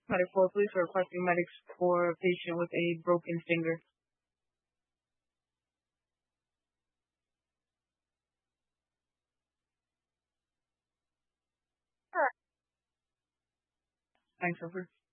Medic for police are requesting medics for a patient with a broken finger. Thanks, over.